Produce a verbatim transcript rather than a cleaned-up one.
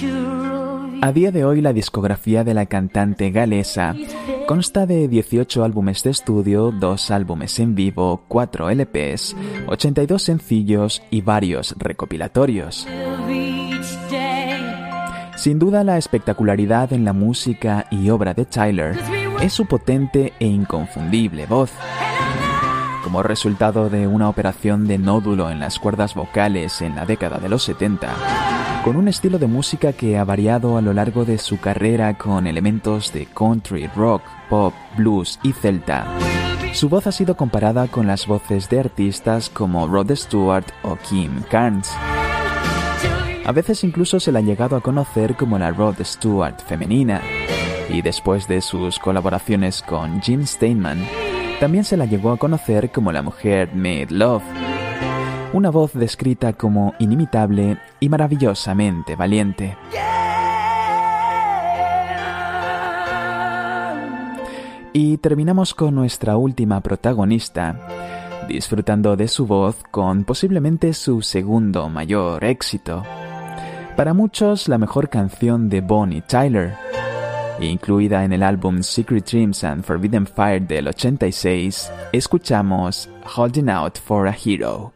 A día de hoy, la discografía de la cantante galesa consta de dieciocho álbumes de estudio, dos álbumes en vivo, cuatro L Pes, ochenta y dos sencillos y varios recopilatorios. Sin duda, la espectacularidad en la música y obra de Tyler es su potente e inconfundible voz. Como resultado de una operación de nódulo en las cuerdas vocales en la década de los setenta, con un estilo de música que ha variado a lo largo de su carrera con elementos de country, rock, pop, blues y celta, su voz ha sido comparada con las voces de artistas como Rod Stewart o Kim Carnes. A veces incluso se la ha llegado a conocer como la Rod Stewart femenina, y después de sus colaboraciones con Jim Steinman, también se la llegó a conocer como la mujer Made Love. Una voz descrita como inimitable y maravillosamente valiente. Y terminamos con nuestra última protagonista, disfrutando de su voz con posiblemente su segundo mayor éxito. Para muchos, la mejor canción de Bonnie Tyler. Incluida en el álbum Secret Dreams and Forbidden Fire del ochenta y seis, escuchamos Holding Out for a Hero.